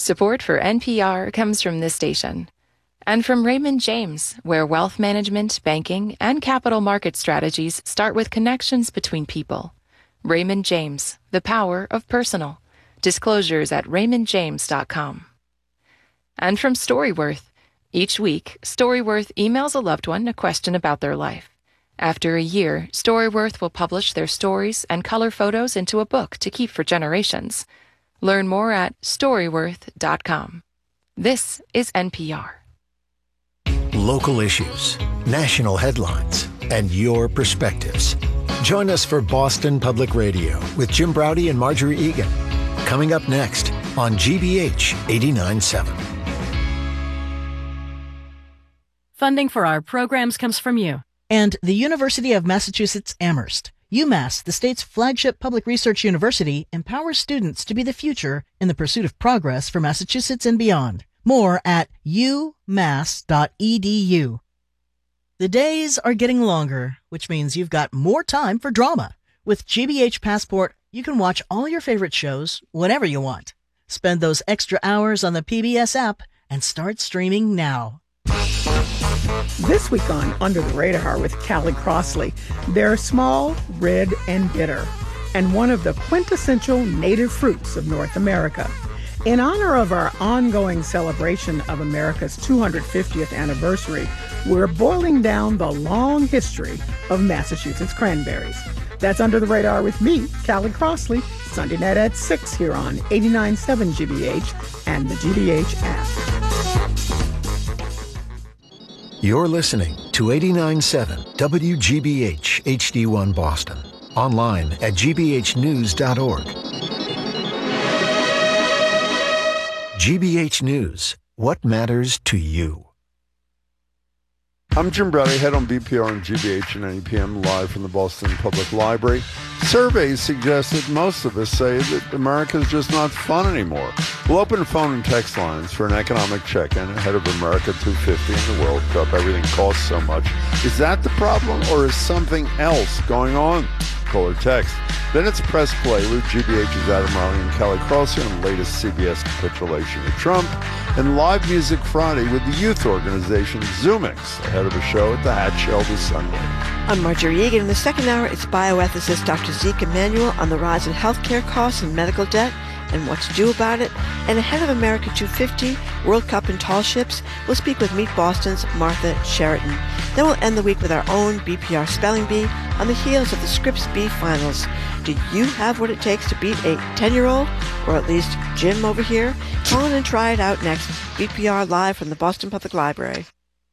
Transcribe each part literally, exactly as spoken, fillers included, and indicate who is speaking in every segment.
Speaker 1: Support for N P R comes from this station and from Raymond James, where wealth management, banking, and capital market strategies start with connections between people. Raymond James, the power of personal. Disclosures at raymond james dot com. And from Storyworth. Each week, Storyworth emails a loved one a question about their life. After a year, Storyworth will publish their stories and color photos into a book to keep for generations. Learn more at storyworth dot com. This is N P R.
Speaker 2: Local issues, national headlines, and your perspectives. Join us for Boston Public Radio with Jim Braude and Marjorie Egan. Coming up next on G B H eighty-nine point seven.
Speaker 3: Funding for our programs comes from you.
Speaker 4: And the University of Massachusetts Amherst. UMass, the state's flagship public research university, empowers students to be the future in the pursuit of progress for Massachusetts and beyond. More at u mass dot e d u. The days are getting longer, which means you've got more time for drama. With G B H Passport, you can watch all your favorite shows whenever you want. Spend those extra hours on the P B S app and start streaming now.
Speaker 5: This week on Under the Radar with Callie Crossley, they're small, red, and bitter, and one of the quintessential native fruits of North America. In honor of our ongoing celebration of America's two hundred fiftieth anniversary, we're boiling down the long history of Massachusetts cranberries. That's Under the Radar with me, Callie Crossley, Sunday night at six here on eighty-nine point seven G B H and the G B H app.
Speaker 2: You're listening to eighty-nine point seven W G B H H D one Boston. Online at g b h news dot org. G B H News. What matters to you?
Speaker 6: I'm Jim Braude, head on B P R and G B H at nine p m live from the Boston Public Library. Surveys suggest that most of us say that America's just not fun anymore. We'll open phone and text lines for an economic check-in ahead of America two fifty in the World Cup. Everything costs so much. Is that the problem, or is something else going on? Call or text. Then it's Press Play with G B H's Adam Riley and Callie Crossley on the latest C B S capitulation of Trump, and Live Music Friday with the youth organization Zoomix ahead of a show at the Hatch this Sunday.
Speaker 7: I'm Marjorie Egan. In the second hour, it's bioethicist Doctor Zeke Emanuel on the rise in healthcare costs and medical debt and what to do about it. And ahead of America two fifty, World Cup and tall ships, we'll speak with Meet Boston's Martha Sheraton. Then we'll end the week with our own B P R Spelling Bee on the heels of the Scripps Bee finals. Do you have what it takes to beat a ten-year-old? Or at least Jim over here? Call in and try it out next. B P R Live from the Boston Public Library.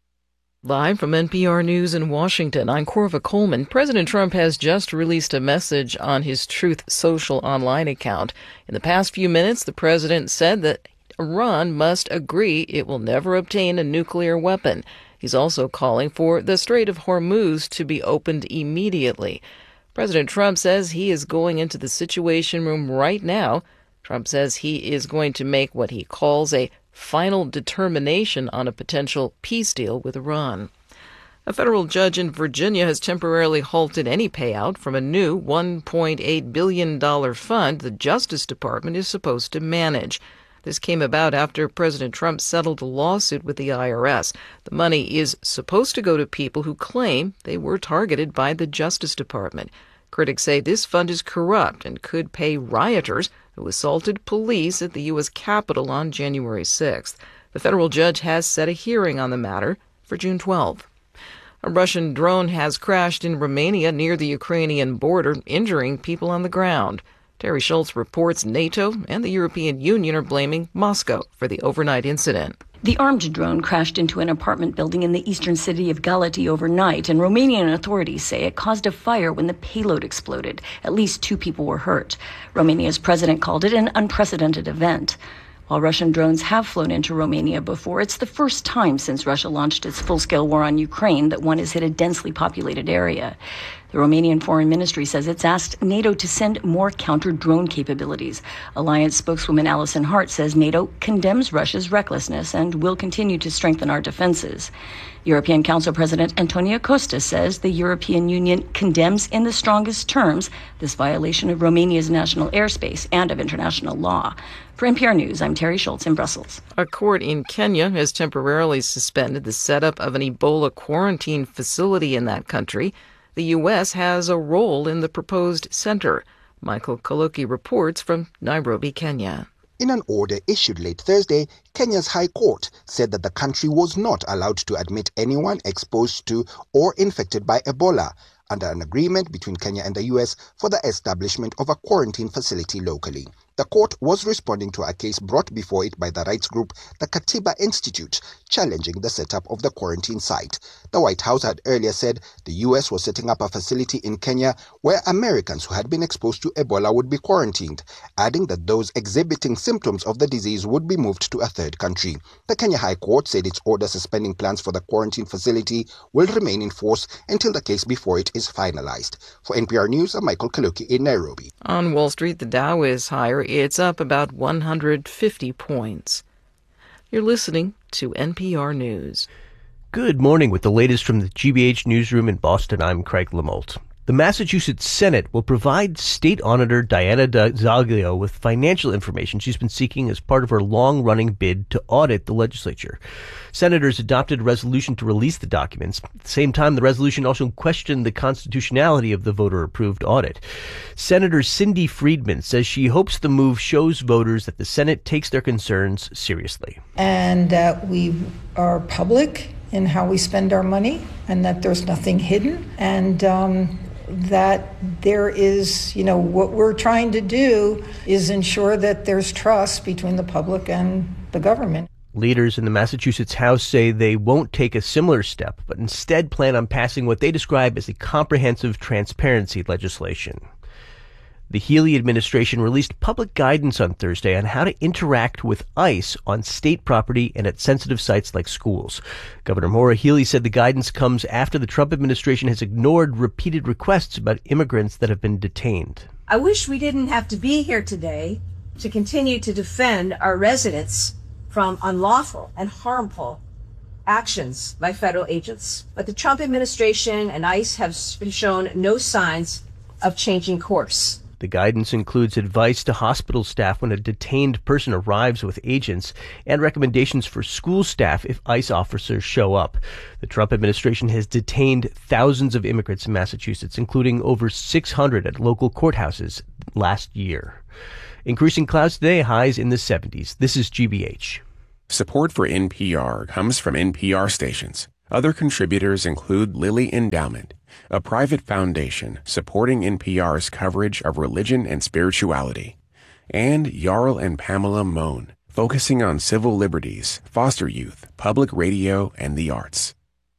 Speaker 8: Live from N P R News in Washington, I'm Corva Coleman. President Trump has just released a message on his Truth Social online account. In the past few minutes, the president said that Iran must agree it will never obtain a nuclear weapon. He's also calling for the Strait of Hormuz to be opened immediately. President Trump says he is going into the Situation Room right now. Trump says he is going to make what he calls a final determination on a potential peace deal with Iran. A federal judge in Virginia has temporarily halted any payout from a new one point eight billion dollars fund the Justice Department is supposed to manage. This came about after President Trump settled a lawsuit with the I R S. The money is supposed to go to people who claim they were targeted by the Justice Department. Critics say this fund is corrupt and could pay rioters who assaulted police at the U S Capitol on January sixth. The federal judge has set a hearing on the matter for June twelfth. A Russian drone has crashed in Romania near the Ukrainian border, injuring people on the ground. Terry Schultz reports NATO and the European Union are blaming Moscow for the overnight incident.
Speaker 9: The armed drone crashed into an apartment building in the eastern city of Galati overnight, and Romanian authorities say it caused a fire when the payload exploded. At least two people were hurt. Romania's president called it an unprecedented event. While Russian drones have flown into Romania before, it's the first time since Russia launched its full-scale war on Ukraine that one has hit a densely populated area. The Romanian Foreign Ministry says it's asked NATO to send more counter-drone capabilities. Alliance spokeswoman Alison Hart says NATO condemns Russia's recklessness and will continue to strengthen our defenses. European Council President Antonio Costa says the European Union condemns in the strongest terms this violation of Romania's national airspace and of international law. For N P R News, I'm Terry Schultz in Brussels.
Speaker 8: A court in Kenya has temporarily suspended the setup of an Ebola quarantine facility in that country. The U S has a role in the proposed center. Michael Kaloki reports from Nairobi, Kenya.
Speaker 10: In an order issued late Thursday, Kenya's High Court said that the country was not allowed to admit anyone exposed to or infected by Ebola under an agreement between Kenya and the U S for the establishment of a quarantine facility locally. The court was responding to a case brought before it by the rights group the Katiba Institute, challenging the setup of the quarantine site. The White House had earlier said the U S was setting up a facility in Kenya where Americans who had been exposed to Ebola would be quarantined, adding that those exhibiting symptoms of the disease would be moved to a third country. The Kenya High Court said its order suspending plans for the quarantine facility will remain in force until the case before it is finalized. For N P R News, I'm Michael Kaluki in Nairobi.
Speaker 8: On Wall Street, the Dow is higher. It's up about one hundred fifty points. You're listening to N P R News.
Speaker 11: Good morning. With the latest from the G B H newsroom in Boston, I'm Craig Lamolt. The Massachusetts Senate will provide State Auditor Diana Zaglio with financial information she's been seeking as part of her long-running bid to audit the legislature. Senators adopted a resolution to release the documents. At the same time, the resolution also questioned the constitutionality of the voter-approved audit. Senator Cindy Friedman says she hopes the move shows voters that the Senate takes their concerns seriously.
Speaker 12: And that we are public in how we spend our money, and that there's nothing hidden, and um, that there is, you know, what we're trying to do is ensure that there's trust between the public and the government.
Speaker 11: Leaders in the Massachusetts House say they won't take a similar step, but instead plan on passing what they describe as a comprehensive transparency legislation. The Healey administration released public guidance on Thursday on how to interact with ICE on state property and at sensitive sites like schools. Governor Maura Healey said the guidance comes after the Trump administration has ignored repeated requests about immigrants that have been detained.
Speaker 13: I wish we didn't have to be here today to continue to defend our residents from unlawful and harmful actions by federal agents. But the Trump administration and ICE have shown no signs of changing course.
Speaker 11: The guidance includes advice to hospital staff when a detained person arrives with agents and recommendations for school staff if ICE officers show up. The Trump administration has detained thousands of immigrants in Massachusetts, including over six hundred at local courthouses last year. Increasing clouds today, highs in the seventies. This is G B H.
Speaker 14: Support for N P R comes from N P R stations. Other contributors include Lilly Endowment, a private foundation supporting N P R's coverage of religion and spirituality, and Jarl and Pamela Mohn, focusing on civil liberties, foster youth, public radio, and the arts.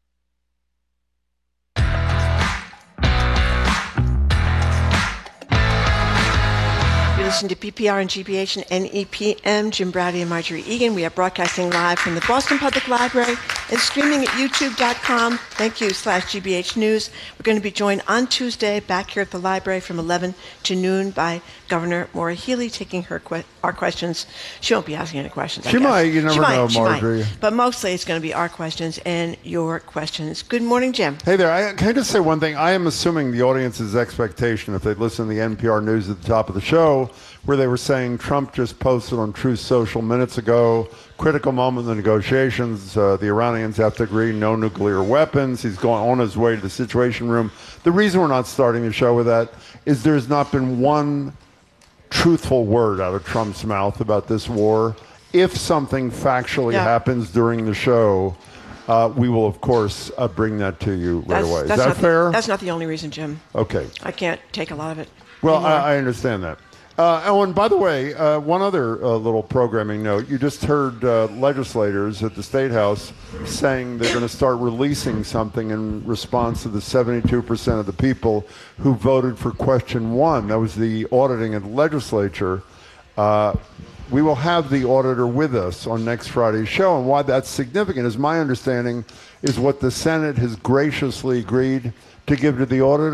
Speaker 7: Listen to P P R and G B H and N E P M, Jim Browdy and Marjorie Egan. We are broadcasting live from the Boston Public Library and streaming at youtube dot com. Thank you, slash G B H News. We're going to be joined on Tuesday back here at the library from eleven to noon by Governor Maura Healey taking her que- our questions. She won't be asking any questions.
Speaker 6: She might. You never
Speaker 7: she
Speaker 6: know,
Speaker 7: might,
Speaker 6: Marjorie.
Speaker 7: Might. But mostly it's going to be our questions and your questions. Good morning, Jim.
Speaker 6: Hey there. I, can I just say one thing? I am assuming the audience's expectation, if they listen to the N P R News at the top of the show, where they were saying Trump just posted on Truth Social minutes ago, critical moment in the negotiations, uh, the Iranians have to agree no nuclear weapons. He's going on his way to the Situation Room. The reason we're not starting the show with that is there's not been one truthful word out of Trump's mouth about this war. If something factually yeah. happens during the show, uh, we will, of course, uh, bring that to you right
Speaker 7: that's,
Speaker 6: away. Is
Speaker 7: that's
Speaker 6: that fair?
Speaker 7: The, that's not the only reason, Jim.
Speaker 6: Okay.
Speaker 7: I can't take a lot of it.
Speaker 6: Well, I, I understand that. Uh, oh, and by the way, uh, one other uh, little programming note. You just heard uh, legislators at the State House saying they're going to start releasing something in response to the seventy-two percent of the people who voted for question one. That was the auditing of the legislature. Uh, we will have the auditor with us on next Friday's show. And why that's significant is my understanding is what the Senate has graciously agreed to give to the auditor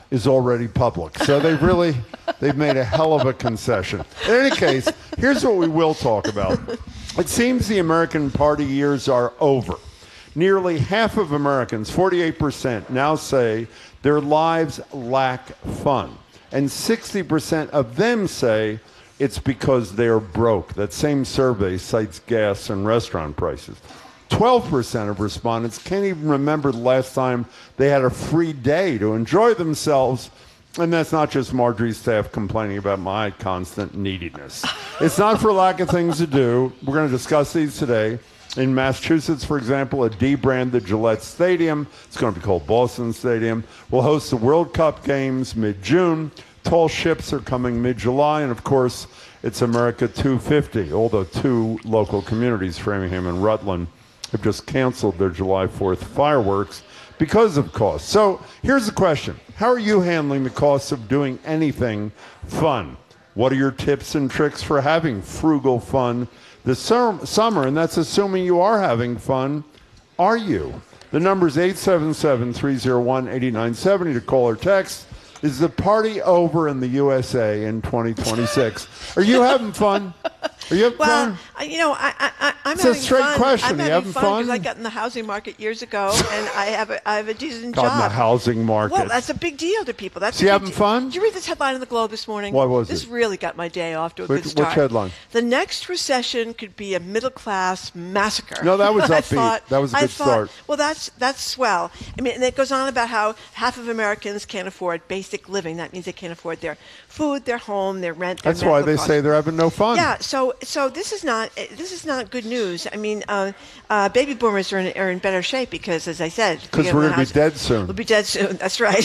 Speaker 6: is already public. So they've really, they've made a hell of a concession. In any case, here's what we will talk about. It seems the American party years are over. Nearly half of Americans, forty-eight percent, now say their lives lack fun. And sixty percent of them say it's because they're broke. That same survey cites gas and restaurant prices. twelve percent of respondents can't even remember the last time they had a free day to enjoy themselves. And that's not just Marjorie's staff complaining about my constant neediness. It's not for lack of things to do. We're going to discuss these today. In Massachusetts, for example, a debranded Gillette Stadium, it's going to be called Boston Stadium, will host the World Cup games mid-June. Tall ships are coming mid-July, and of course, it's America two fifty, although two local communities, Framingham and Rutland, have just canceled their July fourth fireworks because of cost. So here's the question. How are you handling the costs of doing anything fun? What are your tips and tricks for having frugal fun this summer? And that's assuming you are having fun. Are you? The number is eight seven seven, three oh one, eight nine seven zero to call or text. Is the party over in the U S A in twenty twenty-six? Are you having fun? Are you having
Speaker 7: well,
Speaker 6: fun?
Speaker 7: I, you know, I, I, I'm
Speaker 6: it's
Speaker 7: having
Speaker 6: a straight
Speaker 7: fun.
Speaker 6: question.
Speaker 7: I'm
Speaker 6: Are you
Speaker 7: having
Speaker 6: having
Speaker 7: fun
Speaker 6: fun?
Speaker 7: because I got in the housing market years ago, and I have a, I have a decent
Speaker 6: God,
Speaker 7: job.
Speaker 6: in the housing market.
Speaker 7: Well, that's a big deal to people. That's
Speaker 6: So you
Speaker 7: a big
Speaker 6: having
Speaker 7: deal.
Speaker 6: fun?
Speaker 7: Did you read this headline in the Globe this morning?
Speaker 6: What was
Speaker 7: this
Speaker 6: it?
Speaker 7: This really got my day off to a
Speaker 6: Which,
Speaker 7: good start.
Speaker 6: which headline?
Speaker 7: The next recession could be a middle-class massacre.
Speaker 6: No, that was
Speaker 7: I
Speaker 6: upbeat.
Speaker 7: thought-
Speaker 6: That was a
Speaker 7: I
Speaker 6: good
Speaker 7: thought,
Speaker 6: start.
Speaker 7: Well, that's that's swell. I mean, and it goes on about how half of Americans can't afford basic living. That means they can't afford their food, their home, their rent. Their
Speaker 6: That's why
Speaker 7: medical
Speaker 6: they
Speaker 7: costs.
Speaker 6: say they're having no fun.
Speaker 7: Yeah, so so this is not this is not good news. I mean, uh, uh, baby boomers are in, are in better shape because, as I said,
Speaker 6: Because we're going to be dead soon.
Speaker 7: We'll be dead soon. That's right.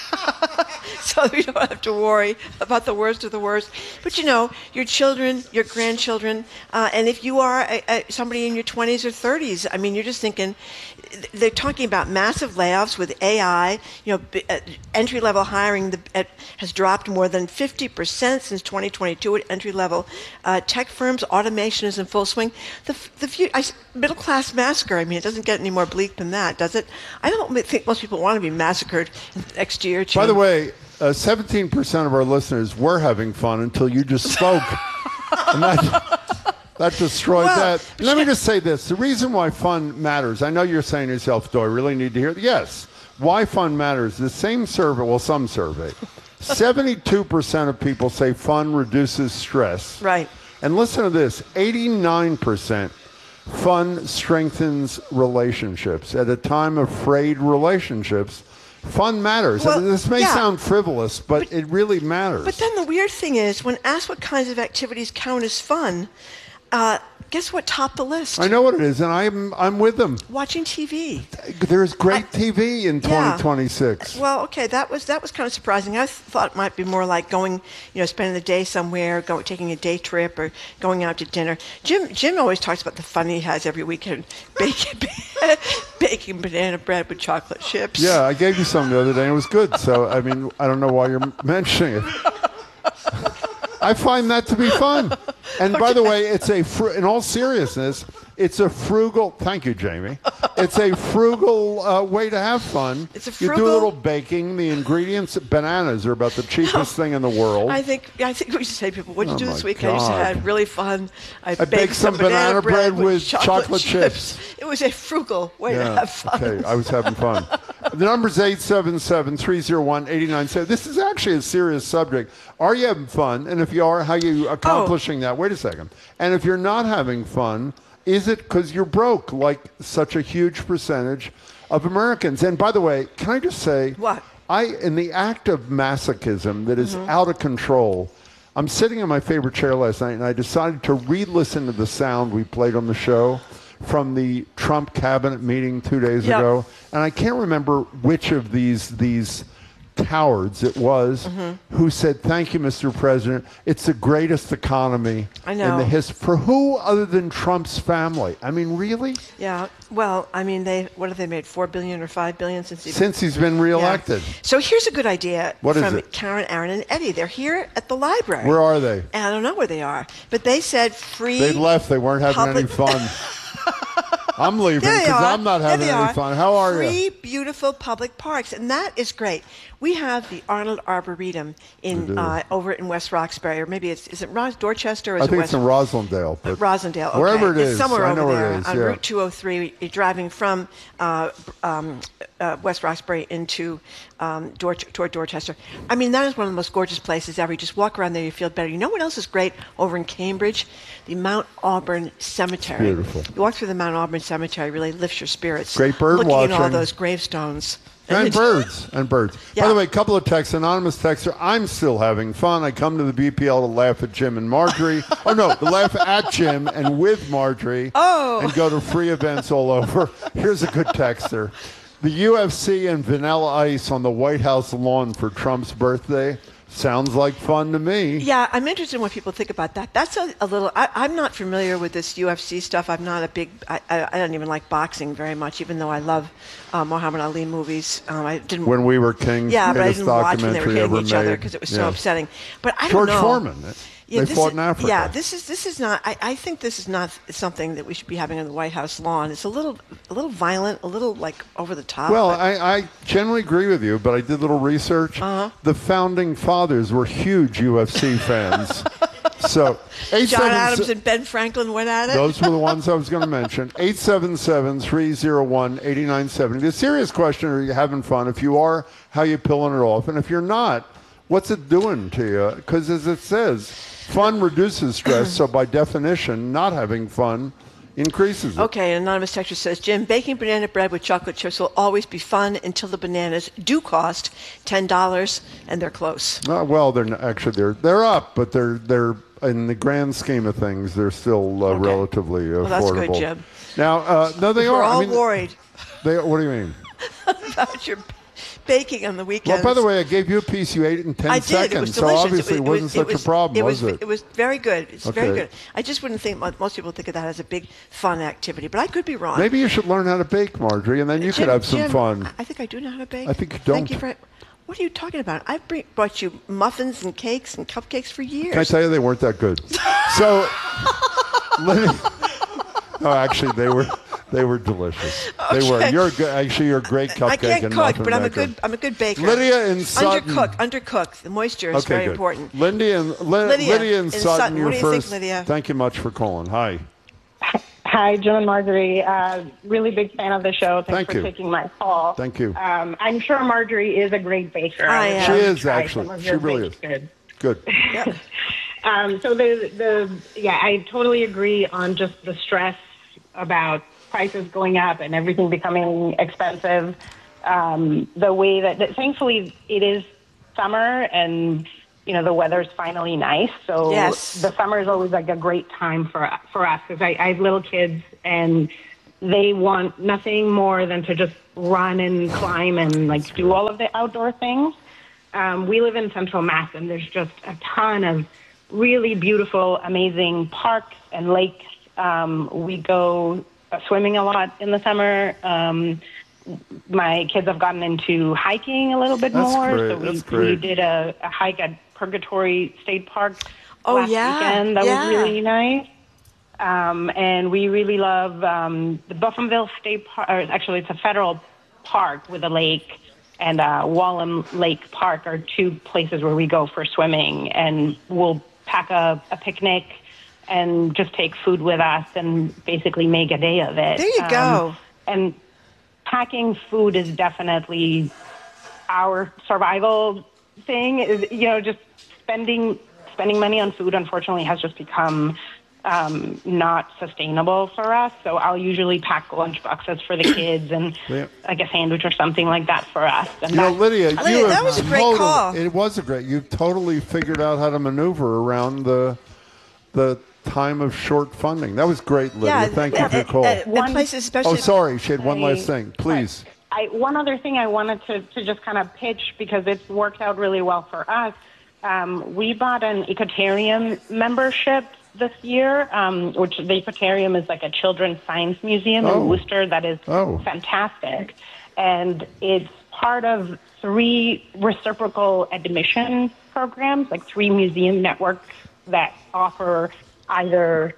Speaker 7: So we don't have to worry about the worst of the worst. But you know, your children, your grandchildren, uh, and if you are a, a, somebody in your twenties or thirties, I mean, you're just thinking. They're talking about massive layoffs with A I. You know, b- uh, entry-level hiring the, at, has dropped more than fifty percent since twenty twenty-two at entry-level. Uh, tech firms, automation is in full swing. The, the few, I, middle-class massacre. I mean, it doesn't get any more bleak than that, does it? I don't think most people want to be massacred next year.
Speaker 6: By the way, uh, seventeen percent of our listeners were having fun until you just spoke. And that, that destroyed
Speaker 7: Well,
Speaker 6: that. Let me just say this. The reason why fun matters, I know you're saying to yourself, do I really need to hear it? Yes. Why fun matters. The same survey, well, some survey, seventy-two percent of people say fun reduces stress.
Speaker 7: Right.
Speaker 6: And listen to this, eighty-nine percent fun strengthens relationships. At a time of frayed relationships, fun matters.
Speaker 7: Well,
Speaker 6: I mean, this may
Speaker 7: yeah.
Speaker 6: sound frivolous, but, but it really matters.
Speaker 7: But then the weird thing is, when asked what kinds of activities count as fun, uh, guess what topped the list?
Speaker 6: I know what it is, and I'm I'm with them.
Speaker 7: Watching T V.
Speaker 6: There's great
Speaker 7: I,
Speaker 6: T V in
Speaker 7: yeah.
Speaker 6: twenty twenty-six.
Speaker 7: Well, okay, that was that was kind of surprising. I th- thought it might be more like going, you know, spending the day somewhere, going taking a day trip, or going out to dinner. Jim Jim always talks about the fun he has every weekend, baking baking banana bread with chocolate chips.
Speaker 6: Yeah, I gave you some the other day, and it was good. So I mean, I don't know why you're mentioning it. I find that to be fun. And by the way, it's a fr- in all seriousness, it's a frugal. Thank you, Jamie. It's a frugal uh, way to have fun.
Speaker 7: It's a
Speaker 6: frugal. You
Speaker 7: frugal.
Speaker 6: do a little baking. The ingredients, bananas are about the cheapest no, thing in the world.
Speaker 7: I think I think we should say, people, what did you
Speaker 6: oh
Speaker 7: do this
Speaker 6: my
Speaker 7: weekend? I just
Speaker 6: God.
Speaker 7: had really fun. I,
Speaker 6: I
Speaker 7: baked,
Speaker 6: baked some
Speaker 7: some banana,
Speaker 6: banana bread with,
Speaker 7: with chocolate,
Speaker 6: chocolate
Speaker 7: chips.
Speaker 6: chips.
Speaker 7: It was a frugal way
Speaker 6: yeah,
Speaker 7: to have fun.
Speaker 6: Okay, I was having fun. The number's eight seven seven, three oh one, eight nine seven. This is actually a serious subject. Are you having fun? And if you are, how are you accomplishing
Speaker 7: oh.
Speaker 6: that? Wait a second. And if you're not having fun, is it because you're broke, like such a huge percentage of Americans? And by the way, can I just say,
Speaker 7: what?
Speaker 6: I, in the act of masochism that is
Speaker 7: mm-hmm.
Speaker 6: out of control, I'm sitting in my favorite chair last night, and I decided to re-listen to the sound we played on the show from the Trump cabinet meeting two days
Speaker 7: yep.
Speaker 6: ago. And I can't remember which of these these cowards it was
Speaker 7: mm-hmm.
Speaker 6: who said, thank you, Mister President. It's the greatest economy
Speaker 7: I know.
Speaker 6: in the history. For who other than Trump's family? I mean, really?
Speaker 7: Yeah. Well, I mean, they what have they made? Four billion or five billion since he
Speaker 6: Since he's been reelected.
Speaker 7: Yeah. So here's a good idea
Speaker 6: what
Speaker 7: from
Speaker 6: is it?
Speaker 7: Karen, Aaron, and Eddie. They're here at the library.
Speaker 6: Where are they?
Speaker 7: And I don't know where they are, but they said free.
Speaker 6: They left. They weren't having
Speaker 7: public-
Speaker 6: any fun. I'm leaving
Speaker 7: There they
Speaker 6: because
Speaker 7: are.
Speaker 6: I'm not
Speaker 7: There
Speaker 6: having
Speaker 7: they
Speaker 6: any
Speaker 7: are.
Speaker 6: fun. How are
Speaker 7: Three
Speaker 6: you?
Speaker 7: beautiful public parks, and that is great. We have the Arnold Arboretum
Speaker 6: We
Speaker 7: in
Speaker 6: do.
Speaker 7: uh, over in West Roxbury, or maybe it's is it Ros- Dorchester or is
Speaker 6: I
Speaker 7: it
Speaker 6: think
Speaker 7: West?
Speaker 6: it's in Roslindale. But
Speaker 7: Rosendale, okay.
Speaker 6: Wherever it
Speaker 7: it's
Speaker 6: is,
Speaker 7: somewhere
Speaker 6: I
Speaker 7: over
Speaker 6: know
Speaker 7: there
Speaker 6: where it is.
Speaker 7: on
Speaker 6: yeah.
Speaker 7: Route two oh three. You're driving from uh, um, uh, West Roxbury into um, Dor- toward Dorchester. I mean, that is one of the most gorgeous places ever. You just walk around there, you feel better. You know what else is great over in Cambridge? The Mount Auburn Cemetery.
Speaker 6: It's beautiful.
Speaker 7: You walk through the Mount Auburn Cemetery, really lifts your spirits.
Speaker 6: Great bird
Speaker 7: Looking
Speaker 6: watching.
Speaker 7: at all those gravestones.
Speaker 6: And birds, and birds.
Speaker 7: Yeah.
Speaker 6: By the way, a couple of texts. Anonymous texter, I'm still having fun. I come to the B P L to laugh at Jim and Marjorie. oh, no, to laugh at Jim and with Marjorie.
Speaker 7: Oh.
Speaker 6: And go to free events all over. Here's a good texter. The U F C and Vanilla Ice on the White House lawn for Trump's birthday. Sounds like fun to me.
Speaker 7: Yeah, I'm interested in what people think about that. That's a, a little. I, I'm not familiar with this U F C stuff. I'm not a big. I, I, I don't even like boxing very much, even though I love uh, Muhammad Ali movies. Um, I didn't.
Speaker 6: When We Were Kings,
Speaker 7: yeah, but I
Speaker 6: greatest
Speaker 7: didn't watch when they were
Speaker 6: documentary
Speaker 7: hitting
Speaker 6: ever
Speaker 7: each other
Speaker 6: made.
Speaker 7: because it was
Speaker 6: Yeah.
Speaker 7: so upsetting. But I don't
Speaker 6: George
Speaker 7: know.
Speaker 6: Foreman.
Speaker 7: Yeah,
Speaker 6: they
Speaker 7: this
Speaker 6: fought
Speaker 7: is,
Speaker 6: in Africa.
Speaker 7: Yeah, this is this is not. I, I think this is not something that we should be having on the White House lawn. It's a little a little violent, a little like over the top.
Speaker 6: Well,
Speaker 7: but-
Speaker 6: I, I generally agree with you, but I did a little research.
Speaker 7: Uh-huh.
Speaker 6: The founding fathers were huge U F C fans. So, eight
Speaker 7: John
Speaker 6: seven
Speaker 7: Adams and Ben Franklin went at it.
Speaker 6: Those were the ones I was going to mention. eight seven seven, three oh one, eight nine seven zero. The serious question, are you having fun? If you are, how you pulling it off? And if you're not, what's it doing to you? Because as it says, fun reduces stress. So by definition, not having fun increases it.
Speaker 7: Okay, an anonymous texter says, Jim, baking banana bread with chocolate chips will always be fun until the bananas do cost ten dollars and they're close.
Speaker 6: Uh, well, they're not, actually they're they're up, but they're they're in the grand scheme of things, they're still uh,
Speaker 7: Okay.
Speaker 6: relatively
Speaker 7: Well,
Speaker 6: affordable.
Speaker 7: that's good, Jim.
Speaker 6: Now, uh, no, they
Speaker 7: We're
Speaker 6: are.
Speaker 7: all
Speaker 6: I mean,
Speaker 7: worried
Speaker 6: They, what do you mean?
Speaker 7: about your baking on the
Speaker 6: Well,
Speaker 7: weekends.
Speaker 6: by the way, I gave you a piece. You ate it in ten
Speaker 7: I did.
Speaker 6: seconds,
Speaker 7: It was
Speaker 6: so
Speaker 7: delicious.
Speaker 6: obviously it,
Speaker 7: was-
Speaker 6: wasn't such
Speaker 7: was-
Speaker 6: a problem,
Speaker 7: it
Speaker 6: was,
Speaker 7: was,
Speaker 6: it?
Speaker 7: It was very good. It's very
Speaker 6: Okay.
Speaker 7: good. I just wouldn't think mo- most people think of that as a big fun activity, but I could be wrong.
Speaker 6: Maybe you should learn how to bake, Marjorie, and then you
Speaker 7: Jim,
Speaker 6: could have some
Speaker 7: Jim,
Speaker 6: fun.
Speaker 7: I think I do know how to bake.
Speaker 6: I think you
Speaker 7: Thank
Speaker 6: don't.
Speaker 7: you for. What are you talking about? I bring, brought you muffins and cakes and cupcakes for years.
Speaker 6: Can I tell you, they weren't that good. So, let me, no, actually, they were they were delicious. They were.
Speaker 7: Okay.
Speaker 6: You're a good, actually you're a great cupcake
Speaker 7: I can't
Speaker 6: and
Speaker 7: cook,
Speaker 6: muffin
Speaker 7: but I'm a
Speaker 6: maker.
Speaker 7: good I'm a good baker.
Speaker 6: Lydia in Sutton.
Speaker 7: Undercook, undercook. The moisture is
Speaker 6: Okay,
Speaker 7: very
Speaker 6: good.
Speaker 7: important.
Speaker 6: Lydia and Li-
Speaker 7: Lydia
Speaker 6: Lydia in
Speaker 7: in
Speaker 6: Sutton,
Speaker 7: Sutton.
Speaker 6: you're
Speaker 7: What do you think,
Speaker 6: first.
Speaker 7: Lydia?
Speaker 6: Thank you much for calling. Hi.
Speaker 15: Hi, Jim and Marjorie. Uh, really big fan of the show. Thanks
Speaker 6: Thank
Speaker 15: for
Speaker 6: you.
Speaker 15: taking my call.
Speaker 6: Thank you.
Speaker 15: Um, I'm sure Marjorie is a great baker.
Speaker 7: I
Speaker 15: would
Speaker 7: am.
Speaker 6: She
Speaker 15: love to
Speaker 6: is,
Speaker 15: try
Speaker 6: actually.
Speaker 15: some of
Speaker 6: She
Speaker 15: your
Speaker 6: really is.
Speaker 15: baked goods.
Speaker 6: Good.
Speaker 15: Um, so the the yeah, I totally agree on just the stress about prices going up and everything becoming expensive. Um, the way that, that thankfully it is summer and you know the weather's finally nice, so
Speaker 7: Yes.
Speaker 15: the summer is always like a great time for for us because I, I have little kids and they want nothing more than to just run and climb and like do all of the outdoor things. Um, we live in Central Mass, and there's just a ton of really beautiful, amazing parks and lakes. Um, we go uh, swimming a lot in the summer. Um, my kids have gotten into hiking a little bit
Speaker 6: That's
Speaker 15: more.
Speaker 6: great.
Speaker 15: So we,
Speaker 6: That's great.
Speaker 15: we did a, a hike at Purgatory State Park
Speaker 7: Oh,
Speaker 15: last
Speaker 7: yeah.
Speaker 15: weekend. That
Speaker 7: Yeah.
Speaker 15: was really nice. Um, and we really love um, the Buffinville State Park. Or actually, it's a federal park with a lake, and uh, Wallem Lake Park are two places where we go for swimming. And we'll pack a, a picnic and just take food with us and basically make a day of it.
Speaker 7: There you
Speaker 15: Um,
Speaker 7: go.
Speaker 15: And packing food is definitely our survival thing. Is you know just spending spending money on food. Unfortunately, has just become um, not sustainable for us. So I'll usually pack lunch boxes for the kids and
Speaker 6: Yeah.
Speaker 15: like a sandwich or something like that for us. And
Speaker 6: You know,
Speaker 15: that's-
Speaker 6: Lydia,
Speaker 7: Lydia,
Speaker 6: you
Speaker 7: that
Speaker 6: have
Speaker 7: was a great
Speaker 6: totally-
Speaker 7: call.
Speaker 6: It was a great. You totally figured out how to maneuver around the the time of short funding. That was great, Lydia.
Speaker 7: Yeah,
Speaker 6: Thank you
Speaker 7: and-
Speaker 6: for your call.
Speaker 7: and- and
Speaker 15: One-
Speaker 7: places, especially.
Speaker 6: Oh, sorry. She had one
Speaker 15: I-
Speaker 6: last thing. Please.
Speaker 15: I, one other thing I wanted to, to just kind of pitch because it's worked out really well for us. Um, we bought an Ecotarium membership this year, um, which the Ecotarium is like a children's science museum
Speaker 6: Oh.
Speaker 15: in Worcester that is
Speaker 6: Oh.
Speaker 15: fantastic. And it's part of three reciprocal admission programs, like three museum networks that offer either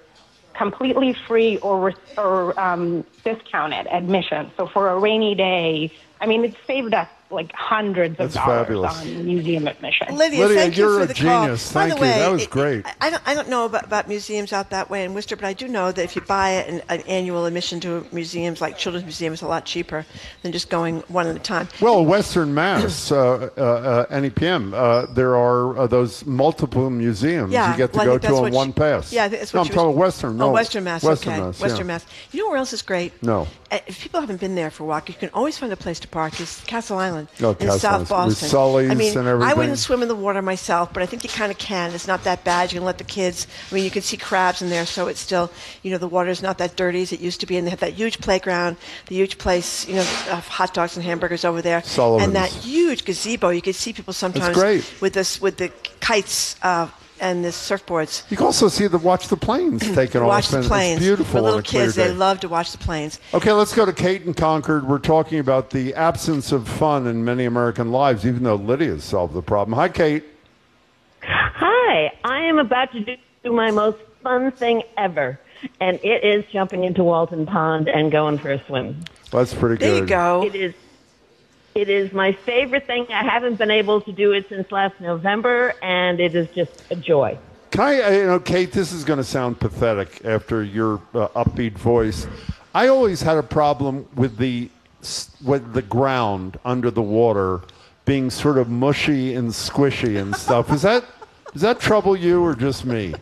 Speaker 15: completely free or or um, discounted admission. So for a rainy day, I mean, it saved us like hundreds of
Speaker 6: That's
Speaker 15: dollars
Speaker 6: fabulous.
Speaker 15: on museum admission.
Speaker 7: Lydia,
Speaker 6: Lydia,
Speaker 7: thank
Speaker 6: you're
Speaker 7: you for
Speaker 6: a
Speaker 7: the
Speaker 6: genius.
Speaker 7: call. By
Speaker 6: Thank
Speaker 7: the
Speaker 6: you.
Speaker 7: way,
Speaker 6: That was
Speaker 7: it-
Speaker 6: great.
Speaker 7: I don't, I don't know about, about museums out that way in Worcester, but I do know that if you buy an, an annual admission to museums like Children's Museum, it's a lot cheaper than just going one at a time.
Speaker 6: Well, Western Mass, uh, uh, uh, N E P M, uh, there are uh, those multiple museums
Speaker 7: Yeah,
Speaker 6: you get to
Speaker 7: well, I
Speaker 6: go
Speaker 7: think
Speaker 6: to
Speaker 7: that's
Speaker 6: on
Speaker 7: what
Speaker 6: one
Speaker 7: you-
Speaker 6: pass.
Speaker 7: Yeah, I think that's
Speaker 6: no,
Speaker 7: what
Speaker 6: I'm
Speaker 7: you
Speaker 6: talking
Speaker 7: was-
Speaker 6: Western. No,
Speaker 7: Oh, Western Mass.
Speaker 6: Western
Speaker 7: okay,
Speaker 6: Mass.
Speaker 7: Western
Speaker 6: yeah.
Speaker 7: Mass. You know where else is great?
Speaker 6: No.
Speaker 7: Uh, If people haven't been there for a walk, you can always find a place to park. It's Castle Island
Speaker 6: Oh,
Speaker 7: in
Speaker 6: Castle
Speaker 7: South
Speaker 6: Island.
Speaker 7: Boston.
Speaker 6: With Sully's
Speaker 7: I mean,
Speaker 6: and everything.
Speaker 7: I wouldn't swim in the water myself, but I think you kind of can. It's not that bad. You can let the kids. I mean, you can see crabs in there, so it's still, you know, the water's not that dirty as it used to be. And they have that huge playground, the huge place, you know, of hot dogs and hamburgers over there,
Speaker 6: Sullivan's.
Speaker 7: and that huge gazebo. You can see people sometimes
Speaker 6: great.
Speaker 7: with this with the kites uh, and the surfboards.
Speaker 6: You can also see the watch the planes taking
Speaker 7: Watch
Speaker 6: off.
Speaker 7: the
Speaker 6: and
Speaker 7: planes.
Speaker 6: It's beautiful
Speaker 7: For little
Speaker 6: on a clear
Speaker 7: kids, they
Speaker 6: day.
Speaker 7: love to watch the planes.
Speaker 6: Okay, let's go to Kate in Concord. We're talking about the absence of fun in many American lives, even though Lydia's solved the problem. Hi, Kate.
Speaker 16: Hi, I am about to do my most fun thing ever, and it is jumping into Walton Pond and going for a swim.
Speaker 6: That's pretty
Speaker 7: There
Speaker 6: good.
Speaker 7: you go.
Speaker 16: It is it is my favorite thing. I haven't been able to do it since last November, and it is just a joy.
Speaker 6: Can I, you know, Kate, this is going to sound pathetic after your uh, upbeat voice. I always had a problem with the with the ground under the water being sort of mushy and squishy and stuff. Is that does that trouble you or just me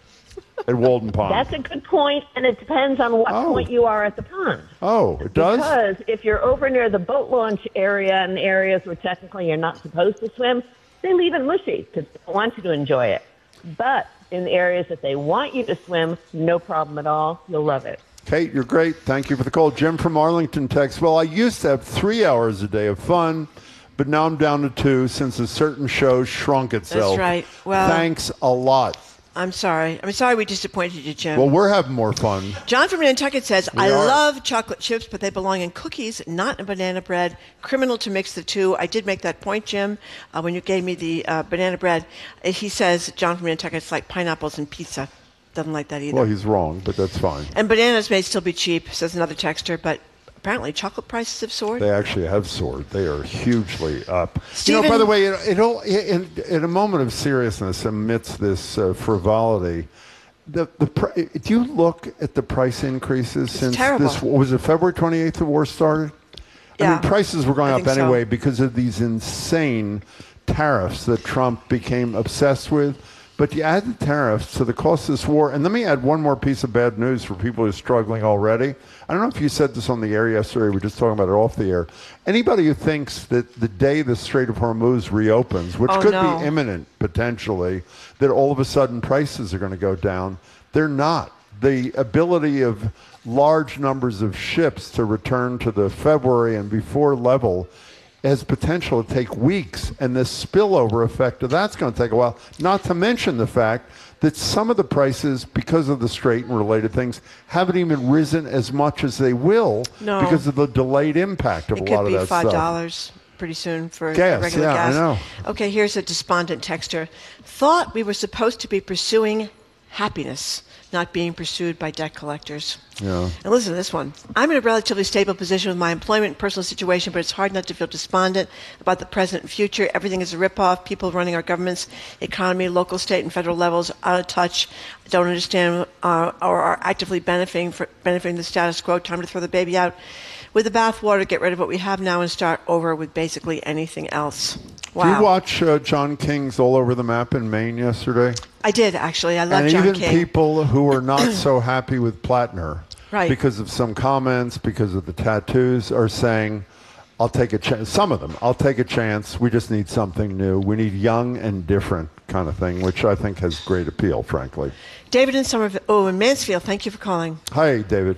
Speaker 6: at Walden Pond?
Speaker 16: That's a good point, and it depends on what
Speaker 6: Oh.
Speaker 16: point you are at the pond.
Speaker 6: Oh, it does?
Speaker 16: Because if you're over near the boat launch area and areas where technically you're not supposed to swim, they leave it mushy because they don't want you to enjoy it. But in the areas that they want you to swim, no problem at all. You'll love it.
Speaker 6: Kate, you're great. Thank you for the call. Jim from Arlington texts, well, I used to have three hours a day of fun, but now I'm down to two since a certain show shrunk itself.
Speaker 7: That's right. Well,
Speaker 6: Thanks a lot.
Speaker 7: I'm sorry. I'm sorry we disappointed you, Jim.
Speaker 6: Well, we're having more fun.
Speaker 7: John from Nantucket says,
Speaker 6: We
Speaker 7: I
Speaker 6: are.
Speaker 7: love chocolate chips, but they belong in cookies, not in banana bread. Criminal to mix the two. I did make that point, Jim, uh, when you gave me the uh, banana bread. Uh, He says, John from Nantucket, it's like pineapples and pizza. Doesn't like that either.
Speaker 6: Well, he's wrong, but that's fine.
Speaker 7: And bananas may still be cheap, says another texter, but apparently chocolate prices have soared.
Speaker 6: They actually have soared. They are hugely up. You
Speaker 7: Stephen-
Speaker 6: know, by the way, it, it all, in, in a moment of seriousness amidst this uh, frivolity, the, the pr- do you look at the price increases since
Speaker 7: terrible.
Speaker 6: this, what was it, February twenty-eighth the war started? I
Speaker 7: Yeah,
Speaker 6: mean, prices were going
Speaker 7: I
Speaker 6: up
Speaker 7: think so.
Speaker 6: anyway because of these insane tariffs that Trump became obsessed with. But you add the tariffs to the cost of this war, and let me add one more piece of bad news for people who are struggling already. I don't know if you said this on the air yesterday. We were just talking about it off the air. Anybody who thinks that the day the Strait of Hormuz reopens, which
Speaker 7: Oh,
Speaker 6: could
Speaker 7: no.
Speaker 6: be imminent potentially, that all of a sudden prices are going to go down, they're not. The ability of large numbers of ships to return to the February and before level has potential to take weeks, and this spillover effect of that's going to take a while, not to mention the fact that some of the prices, because of the Strait and related things, haven't even risen as much as they will
Speaker 7: No.
Speaker 6: because of the delayed impact of
Speaker 7: It
Speaker 6: a
Speaker 7: could
Speaker 6: lot of
Speaker 7: be
Speaker 6: that
Speaker 7: five
Speaker 6: stuff.
Speaker 7: dollars pretty soon for
Speaker 6: Gas,
Speaker 7: regular
Speaker 6: yeah, I
Speaker 7: gas.
Speaker 6: know.
Speaker 7: Okay, here's a despondent texter. Thought we were supposed to be pursuing happiness, not being pursued by debt collectors.
Speaker 6: Yeah.
Speaker 7: And listen to this one. I'm in a relatively stable position with my employment and personal situation, but it's hard not to feel despondent about the present and future. Everything is a ripoff. People running our government's economy, local, state, and federal levels, out of touch, don't understand uh, or are actively benefiting, for, benefiting the status quo. Time to throw the baby out with the bathwater, get rid of what we have now, and start over with basically anything else. Wow.
Speaker 6: Did you watch uh, John King's All Over the Map in Maine yesterday?
Speaker 7: I did, actually. I love
Speaker 6: and
Speaker 7: John
Speaker 6: even
Speaker 7: King.
Speaker 6: people who are not so happy with Plattner
Speaker 7: Right.
Speaker 6: because of some comments, because of the tattoos, are saying, I'll take a chance. Some of them, I'll take a chance. We just need something new. We need young and different kind of thing, which I think has great appeal, frankly.
Speaker 7: David in Somerville. Oh, in Mansfield. Thank you for calling.
Speaker 6: Hi, David.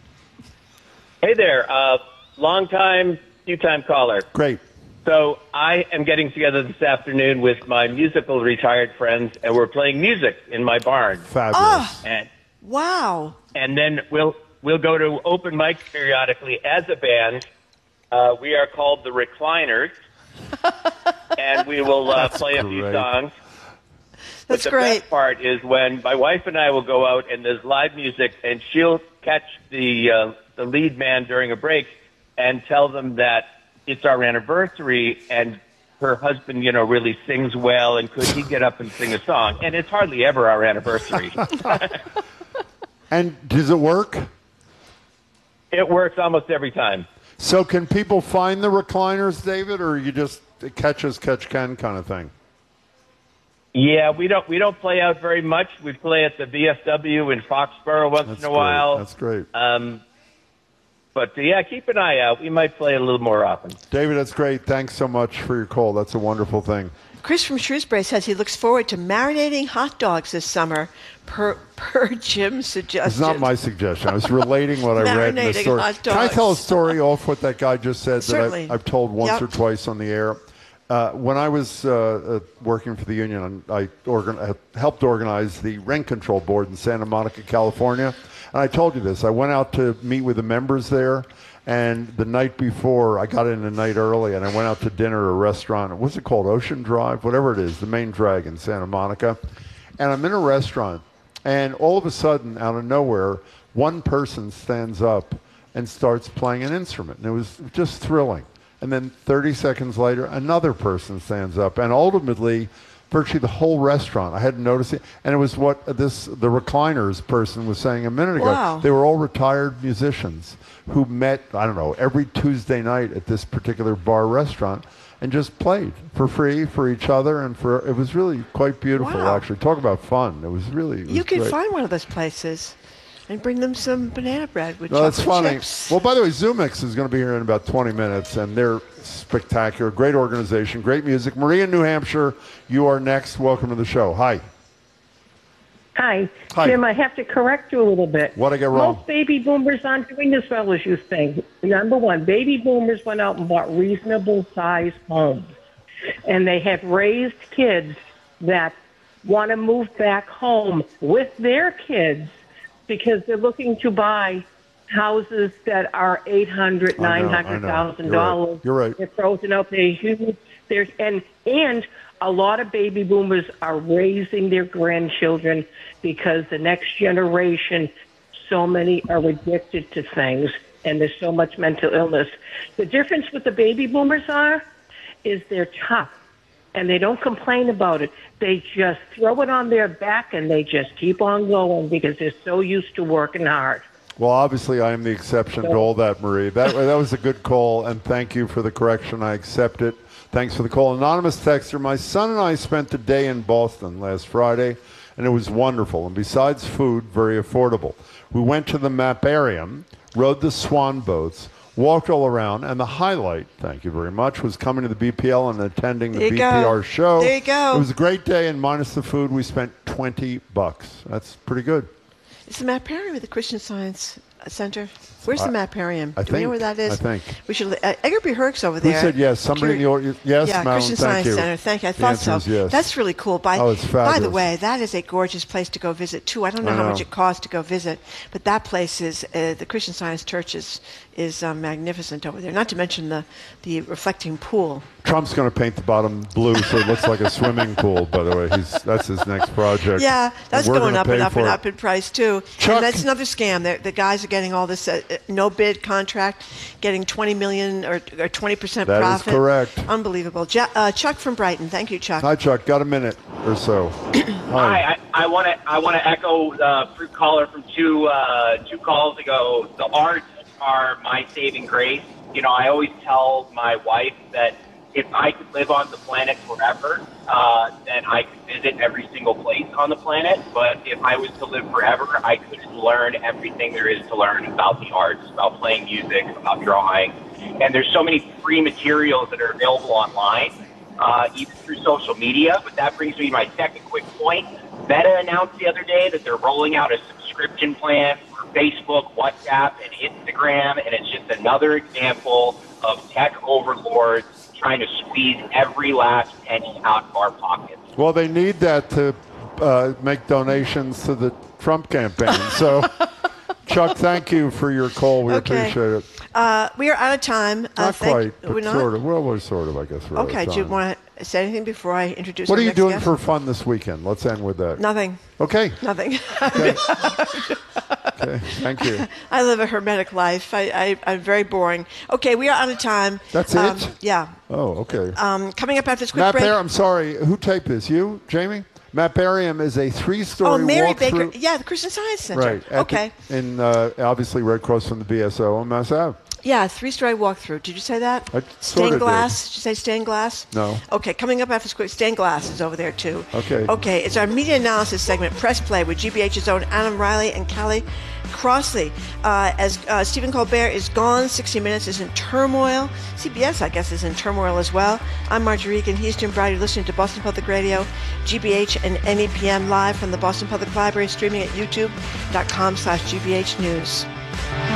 Speaker 17: Hey there, uh, long time, few time caller.
Speaker 6: Great.
Speaker 17: So I am getting together this afternoon with my musical retired friends, and we're playing music in my barn.
Speaker 6: Fabulous.
Speaker 7: Oh,
Speaker 17: And
Speaker 7: wow.
Speaker 17: and then we'll we'll go to open mics periodically as a band. Uh, we are called the Recliners, and we will uh,
Speaker 6: That's
Speaker 17: play a few
Speaker 6: great.
Speaker 17: songs.
Speaker 7: That's
Speaker 17: but the
Speaker 7: great.
Speaker 17: best part is when my wife and I will go out and there's live music, and she'll catch the uh, the lead man during a break and tell them that it's our anniversary, and her husband, you know, really sings well, and could he get up and sing a song? And it's hardly ever our anniversary.
Speaker 6: And does it work?
Speaker 17: It works almost every time.
Speaker 6: So can people find the recliners, David, or you just catch as catch can kind of thing?
Speaker 17: Yeah, we don't we don't play out very much. We play at the V F W in Foxborough once
Speaker 6: That's
Speaker 17: in a
Speaker 6: great.
Speaker 17: while.
Speaker 6: That's great.
Speaker 17: Um, but uh, yeah, keep an eye out. We might play a little more often.
Speaker 6: David, that's great. Thanks so much for your call. That's a wonderful thing.
Speaker 7: Chris from Shrewsbury says he looks forward to marinating hot dogs this summer, per per Jim's suggestion.
Speaker 6: It's not my suggestion. I was relating what I read in the
Speaker 7: Marinating
Speaker 6: story.
Speaker 7: hot
Speaker 6: Can I
Speaker 7: dogs.
Speaker 6: tell a story off what that guy just said
Speaker 7: Certainly.
Speaker 6: that I've, I've told once
Speaker 7: Yep.
Speaker 6: or twice on the air? Uh, when I was uh, uh, working for the union, I organ- uh, helped organize the rent control board in Santa Monica, California. And I told you this. I went out to meet with the members there. And the night before, I got in the night early, and I went out to dinner at a restaurant. What's it called? Ocean Drive? Whatever it is, the main drag in Santa Monica. And I'm in a restaurant, and all of a sudden, out of nowhere, one person stands up and starts playing an instrument. And it was just thrilling. And then thirty seconds later, another person stands up. And ultimately, virtually the whole restaurant, I hadn't noticed it. And it was what this the recliners person was saying a minute ago.
Speaker 7: Wow.
Speaker 6: They were all retired musicians who met, I don't know, every Tuesday night at this particular bar restaurant and just played for free for each other. And for it was really quite beautiful,
Speaker 7: Wow.
Speaker 6: actually. Talk about fun. It was really it was
Speaker 7: You can
Speaker 6: great.
Speaker 7: find one of those places and bring them some banana bread with
Speaker 6: No, that's
Speaker 7: chocolate
Speaker 6: funny.
Speaker 7: chips.
Speaker 6: Well, by the way, Zoomix is going to be here in about twenty minutes, and they're spectacular. Great organization, great music. Maria in New Hampshire, you are next. Welcome to the show. Hi.
Speaker 18: Hi.
Speaker 6: Hi.
Speaker 18: Jim, I have to correct you a little bit.
Speaker 6: What'd I get wrong?
Speaker 18: Most baby boomers aren't doing as well as you think. Number one, baby boomers went out and bought reasonable-sized homes, and they have raised kids that want to move back home with their kids because they're looking to buy houses that are eight hundred thousand dollars,
Speaker 6: I know, I
Speaker 18: nine hundred thousand
Speaker 6: know.
Speaker 18: dollars.
Speaker 6: You're right. You're right.
Speaker 18: They're frozen out. They're huge. There's and and a lot of baby boomers are raising their grandchildren because the next generation, so many are addicted to things, and there's so much mental illness. The difference with the baby boomers are, is they're tough, and they don't complain about it. They just throw it on their back, and they just keep on going because they're so used to working hard.
Speaker 6: Well, obviously, I am the exception to all that, Marie. That, that was a good call, and thank you for the correction. I accept it. Thanks for the call. Anonymous texter, my son and I spent the day in Boston last Friday, and it was wonderful. And besides food, very affordable. We went to the Maparium, rode the swan boats, walked all around, and the highlight, thank you very much, was coming to the B P L and attending the
Speaker 7: There
Speaker 6: B
Speaker 7: you
Speaker 6: P R
Speaker 7: go.
Speaker 6: show.
Speaker 7: There you go.
Speaker 6: It was a great day, and minus the food, we spent twenty bucks. That's pretty good.
Speaker 7: Is the Maparium at the Christian Science Center? Where's
Speaker 6: I-
Speaker 7: the Maparium?
Speaker 6: I
Speaker 7: Do we know
Speaker 6: think-
Speaker 7: where that is?
Speaker 6: I think.
Speaker 7: We should. Uh, Edgar B. Herc's over
Speaker 6: Who
Speaker 7: there.
Speaker 6: said yes? Somebody in the audience? Yes,
Speaker 7: Yeah,
Speaker 6: Madeline,
Speaker 7: Christian
Speaker 6: thank
Speaker 7: Science
Speaker 6: you.
Speaker 7: Center. Thank you. I
Speaker 6: The
Speaker 7: thought
Speaker 6: answer
Speaker 7: so.
Speaker 6: is yes.
Speaker 7: That's really cool. By,
Speaker 6: Oh, it's
Speaker 7: by the
Speaker 6: fabulous.
Speaker 7: way, that is a gorgeous place to go visit too. I don't know
Speaker 6: I
Speaker 7: how
Speaker 6: know.
Speaker 7: much it costs to go visit, but that place is uh, the Christian Science Church is is um, magnificent over there. Not to mention the the reflecting pool.
Speaker 6: Trump's going to paint the bottom blue so it looks like a swimming pool, by the way. He's That's his next project.
Speaker 7: Yeah, that's
Speaker 6: And we're
Speaker 7: going
Speaker 6: gonna
Speaker 7: up and
Speaker 6: pay
Speaker 7: up and
Speaker 6: for it.
Speaker 7: up in price too.
Speaker 6: Chuck-
Speaker 7: And that's another scam. The, the guys are getting all this uh, uh, no bid contract, getting twenty million or or twenty percent
Speaker 6: That is
Speaker 7: profit.
Speaker 6: correct.
Speaker 7: Unbelievable. Ja- uh, Chuck from Brighton. Thank you, Chuck.
Speaker 6: Hi, Chuck. Got a minute or so.
Speaker 19: Hi, I want to I want to echo the fruit caller from two uh, two calls ago. The arts are my saving grace. You know, I always tell my wife that if I could live on the planet forever, uh, then I could visit every single place on the planet. But if I was to live forever, I couldn't learn everything there is to learn about the arts, about playing music, about drawing. And there's so many free materials that are available online, uh, even through social media. But that brings me to my second quick point. Meta announced the other day that they're rolling out a subscription plan for Facebook, WhatsApp, and Instagram, and it's just another example of tech overlords trying to squeeze every last penny out of our pockets.
Speaker 6: Well, they need that to uh, make donations to the Trump campaign. So, Chuck, thank you for your call. We
Speaker 7: Okay.
Speaker 6: appreciate it.
Speaker 7: Uh, we are out of time. Uh,
Speaker 6: Not
Speaker 7: thank-
Speaker 6: quite, but
Speaker 7: we're not?
Speaker 6: sort of. Well, we're sort of, I guess. We're out of
Speaker 7: Okay. Do you
Speaker 6: time.
Speaker 7: want to say anything before I introduce
Speaker 6: What
Speaker 7: our
Speaker 6: are you
Speaker 7: next
Speaker 6: doing
Speaker 7: guest?
Speaker 6: for fun this weekend? Let's end with that.
Speaker 7: Nothing.
Speaker 6: Okay.
Speaker 7: Nothing.
Speaker 6: Okay. Okay. Thank you.
Speaker 7: I live a hermetic life. I, I, I'm very boring. Okay, we are out of time.
Speaker 6: That's
Speaker 7: Um,
Speaker 6: it?
Speaker 7: Yeah.
Speaker 6: Oh, okay.
Speaker 7: Um, coming up after this quick
Speaker 6: Matt
Speaker 7: break.
Speaker 6: Barry, I'm sorry. Who taped this? You, Jamie? Matt Barium is a three-story
Speaker 7: Oh, Mary Baker.
Speaker 6: walkthrough-
Speaker 7: Yeah, the Christian Science Center.
Speaker 6: Right. at
Speaker 7: Okay.
Speaker 6: the- in uh, obviously right across from the B S O on Mass Ave.
Speaker 7: Yeah, three-story walkthrough. Did you say that?
Speaker 6: I
Speaker 7: Stained
Speaker 6: sorta
Speaker 7: glass. Did you say stained glass?
Speaker 6: No.
Speaker 7: Okay, coming up after school, stained glass is over there too.
Speaker 6: Okay.
Speaker 7: Okay, it's our media analysis segment, Press Play, with G B H's own Adam Riley and Callie Crossley. Uh, as uh, Stephen Colbert is gone, sixty minutes is in turmoil. C B S, I guess, is in turmoil as well. I'm Marjorie Egan. He's Jim Brady, listening to Boston Public Radio, G B H and N E P M live from the Boston Public Library, streaming at youtube dot com slash G B H News.